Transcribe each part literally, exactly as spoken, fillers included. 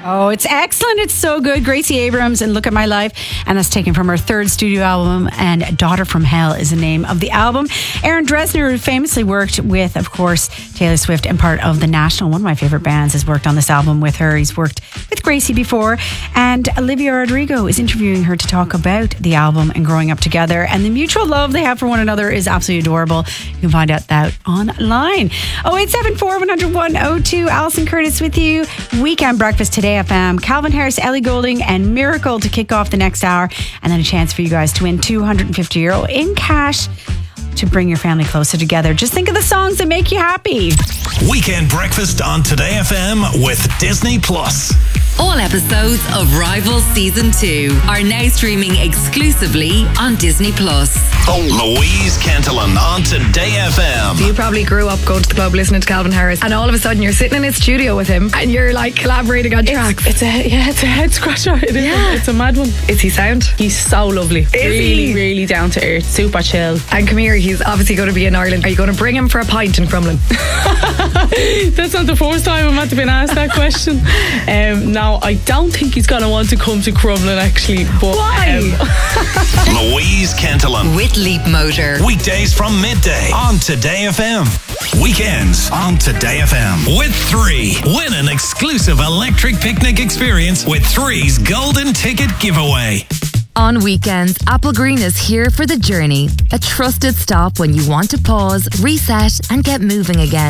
Oh, it's excellent. It's so good. Gracie Abrams and Look at My Life. And that's taken from her third studio album. And Daughter from Hell is the name of the album. Aaron Dresner, who famously worked with, of course, Taylor Swift and part of The National, one of my favorite bands, has worked on this album with her. He's worked with Gracie before. And Olivia Rodrigo is interviewing her to talk about the album and growing up together. And the mutual love they have for one another is absolutely adorable. You can find out that online. oh eight seven four, one oh one, oh two. Alison Curtis with you. Weekend Breakfast Today F M. Calvin Harris, Ellie Goulding and Miracle to kick off the next hour, and then a chance for you guys to win two hundred fifty euro in cash to bring your family closer together. Just think of the songs that make you happy. Weekend Breakfast on Today F M with Disney Plus. All episodes of Rivals Season two are now streaming exclusively on Disney Plus. Louise Cantillon on Today F M. You probably grew up going to the club listening to Calvin Harris, and all of a sudden you're sitting in his studio with him and you're like collaborating on tracks. It's, it's a yeah, it's a head scratcher. It is. Yeah. It's a mad one. Is he sound? He's so lovely. Is really, he? really down to earth, super chill. And come here, he's obviously going to be in Ireland. Are you going to bring him for a pint in Crumlin? That's not the first time I'm to been asked that question. Um, now I don't think he's going to want to come to Crumlin actually. But, why? Um, Louise Cantillon with Leap Motor. Weekdays from midday on Today F M. Weekends on Today F M with Three. Win an exclusive electric picnic experience with Three's golden ticket giveaway. On weekends, Apple Green is here for the journey. A trusted stop when you want to pause, reset and get moving again.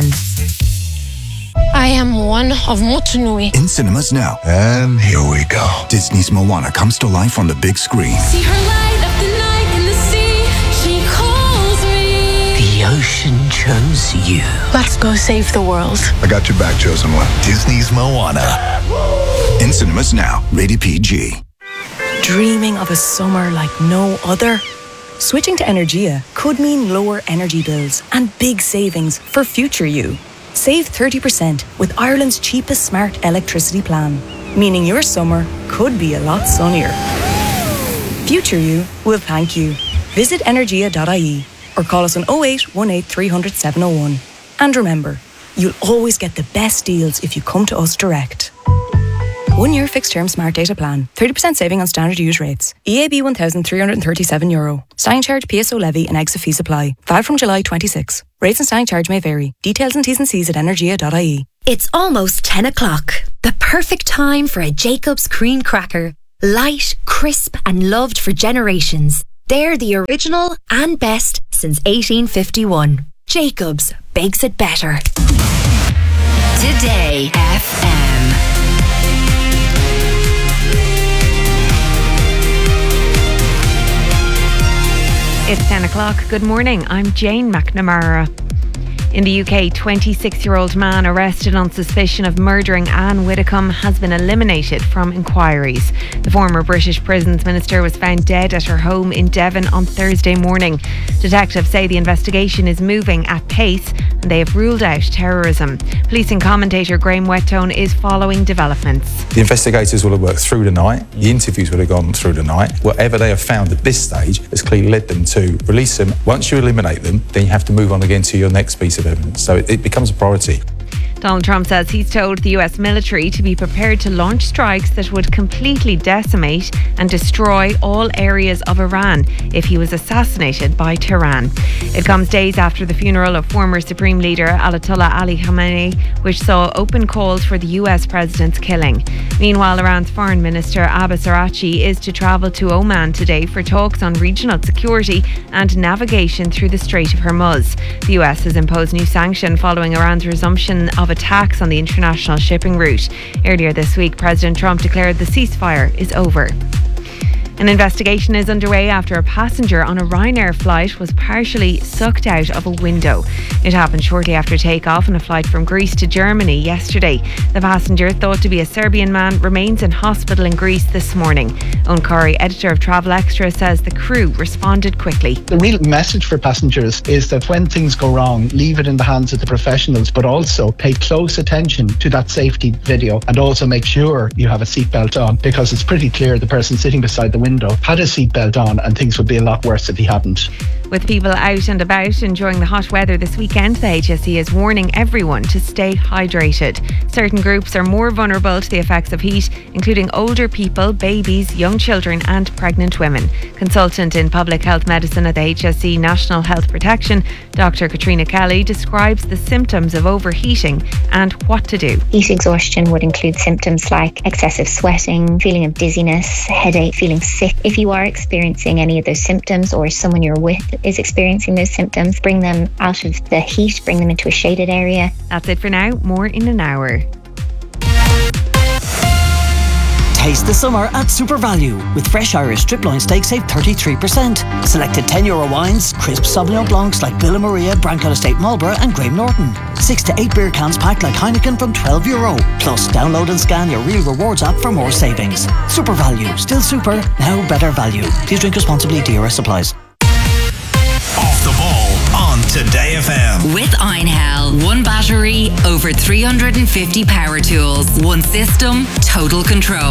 I am one of Motunui. In cinemas now. And here we go. Disney's Moana comes to life on the big screen. See her light up the night in the sea. She calls me. The ocean chose you. Let's go save the world. I got your back, chosen one. Disney's Moana. In cinemas now. Rated P G. Dreaming of a summer like no other? Switching to Energia could mean lower energy bills and big savings for future you. Save thirty percent with Ireland's cheapest smart electricity plan, meaning your summer could be a lot sunnier. Future you will thank you. Visit energia dot I E or call us on oh eight one eight, three hundred, seven oh one. And remember, you'll always get the best deals if you come to us direct. One year fixed term smart data plan. thirty percent saving on standard use rates. E A B one thousand three hundred thirty-seven euro. Standing charge, P S O levy and exit fees apply. Valid from July twenty-sixth. Rates and standing charge may vary. Details and T's and C's at energia dot I E. It's almost ten o'clock. The perfect time for a Jacob's cream cracker. Light, crisp and loved for generations. They're the original and best since eighteen fifty-one. Jacob's bakes it better. Today F M. It's ten o'clock. Good morning. I'm Jane McNamara. In the U K, twenty-six-year-old man arrested on suspicion of murdering Anne Widdecombe has been eliminated from inquiries. The former British Prisons Minister was found dead at her home in Devon on Thursday morning. Detectives say the investigation is moving at pace and they have ruled out terrorism. Policing commentator Graham Whettone is following developments. The investigators will have worked through the night. The interviews will have gone through the night. Whatever they have found at this stage has clearly led them to release them. Once you eliminate them, then you have to move on again to your next piece of evidence. So it, it becomes a priority. Donald Trump says he's told the U S military to be prepared to launch strikes that would completely decimate and destroy all areas of Iran if he was assassinated by Tehran. It comes days after the funeral of former Supreme Leader Ayatollah Ali Khamenei, which saw open calls for the U S president's killing. Meanwhile, Iran's Foreign Minister Abbas Araghchi is to travel to Oman today for talks on regional security and navigation through the Strait of Hormuz. The U S has imposed new sanctions following Iran's resumption of attacks on the international shipping route. Earlier this week, President Trump declared the ceasefire is over. An investigation is underway after a passenger on a Ryanair flight was partially sucked out of a window. It happened shortly after takeoff on a flight from Greece to Germany yesterday. The passenger, thought to be a Serbian man, remains in hospital in Greece this morning. Owen Corey, editor of Travel Extra, says the crew responded quickly. The real message for passengers is that when things go wrong, leave it in the hands of the professionals, but also pay close attention to that safety video and also make sure you have a seatbelt on, because it's pretty clear the person sitting beside the window, had his seatbelt on, and things would be a lot worse if he hadn't. With people out and about enjoying the hot weather this weekend, the H S E is warning everyone to stay hydrated. Certain groups are more vulnerable to the effects of heat, including older people, babies, young children and pregnant women. Consultant in public health medicine at the H S E National Health Protection, Doctor Katrina Kelly, describes the symptoms of overheating and what to do. Heat exhaustion would include symptoms like excessive sweating, feeling of dizziness, headache, feeling sick. If you are experiencing any of those symptoms, or someone you're with is experiencing those symptoms, bring them out of the heat, bring them into a shaded area. That's it for now. More in an hour. Taste the summer at Super Value. With fresh Irish strip loin steak, save thirty-three percent. Selected ten euro wines, crisp Sauvignon Blancs like Villa Maria, Branco Estate Marlborough and Graham Norton. six to eight beer cans packed like Heineken from twelve euro. Plus, download and scan your Real Rewards app for more savings. Super Value. Still super, now better value. Please drink responsibly. D R S supplies. Off the ball on Today F M. With Einhell, one battery, over three hundred fifty power tools, one system, total control.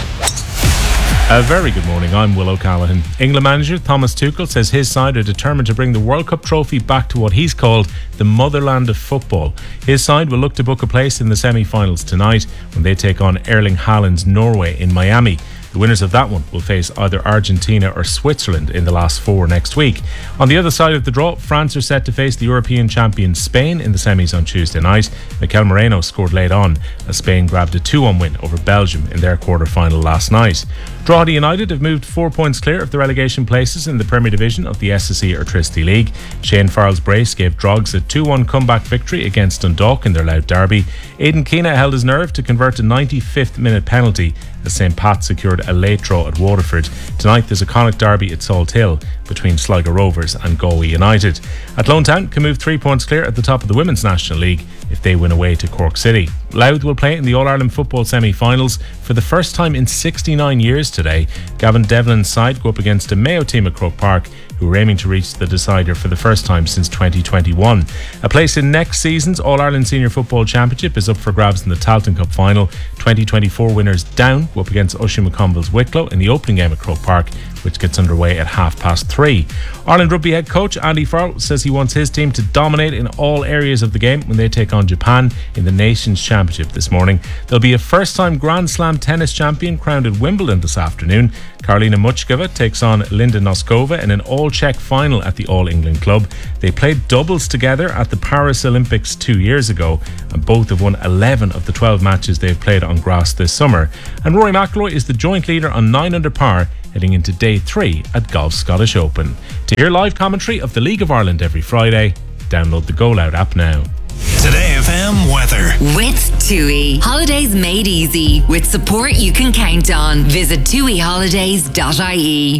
A very good morning, I'm Will O'Callaghan. England manager Thomas Tuchel says his side are determined to bring the World Cup trophy back to what he's called the motherland of football. His side will look to book a place in the semi-finals tonight when they take on Erling Haaland's Norway in Miami. The winners of that one will face either Argentina or Switzerland in the last four next week. On the other side of the draw, France are set to face the European champion Spain in the semis on Tuesday night. Mikel Moreno scored late on as Spain grabbed a two one win over Belgium in their quarter-final last night. Drogheda United have moved four points clear of the relegation places in the Premier Division of the S S E Airtricity League. Shane Farrell's brace gave Drogs a two one comeback victory against Dundalk in their Louth derby. Aidan Keena held his nerve to convert a ninety-fifth minute penalty as Saint Pat secured a late draw at Waterford. Tonight there's a Connacht derby at Salt Hill between Sligo Rovers and Galway United. Athlone Town can move three points clear at the top of the Women's National League if they win away to Cork City. Louth will play in the All-Ireland football semi-finals for the first time in sixty-nine years today. Gavin Devlin's side go up against a Mayo team at Croke Park who are aiming to reach the decider for the first time since twenty twenty-one. A place in next season's All-Ireland Senior Football Championship is up for grabs in the Talton Cup final. twenty twenty-four winners Down go up against Oisin McConville's Wicklow in the opening game at Croke Park, which gets underway at half past three. Ireland Rugby head coach Andy Farrell says he wants his team to dominate in all areas of the game when they take on Japan in the Nations Championship this morning. There'll be a first-time Grand Slam tennis champion crowned at Wimbledon this afternoon. Karolina Muchkova takes on Linda Noskova in an all-Czech final at the All-England Club. They played doubles together at the Paris Olympics two years ago, and both have won eleven of the twelve matches they've played on grass this summer. And Rory McIlroy is the joint leader on nine under par, heading into day three at Golf's Scottish Open. To hear live commentary of the League of Ireland every Friday, download the Go Loud app now. Today F M weather. With TUI. Holidays made easy. With support you can count on. Visit tui holidays dot I E.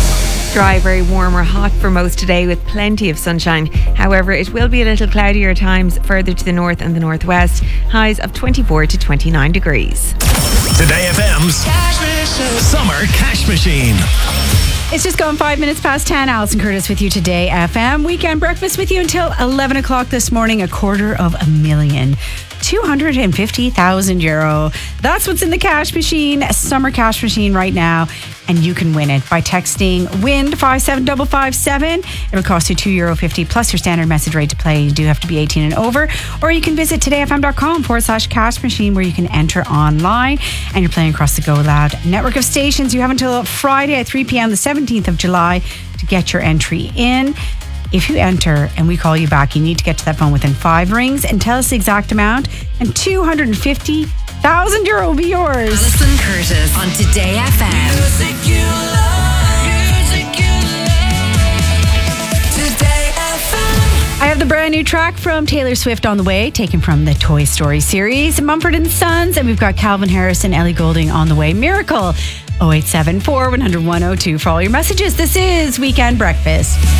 Dry, very warm or hot for most today with plenty of sunshine. However, it will be a little cloudier at times further to the north and the northwest. Highs of twenty-four to twenty-nine degrees. Today F M's Summer Cash Machine. It's just gone five minutes past ten. Alison Curtis with you Today F M. Weekend breakfast with you until eleven o'clock this morning. A quarter of a million. two hundred fifty thousand euro. That's what's in the cash machine, a summer cash machine right now. And you can win it by texting WIND five seven five five seven. It'll cost you two euro fifty plus your standard message rate to play. You do have to be eighteen and over. Or you can visit todayfm.com forward slash cash machine where you can enter online. And you're playing across the Go Loud network of stations. You have until Friday at three p.m. the seventeenth of July to get your entry in. If you enter and we call you back, you need to get to that phone within five rings and tell us the exact amount, and two hundred fifty thousand euro will be yours. Alison Curtis on Today F M. Music you love, music you love. Today F M. I have the brand new track from Taylor Swift on the way, taken from the Toy Story series, Mumford and Sons, and we've got Calvin Harris and Ellie Goulding on the way. Miracle. oh eight seven four, one oh one, oh two for all your messages. This is Weekend Breakfast.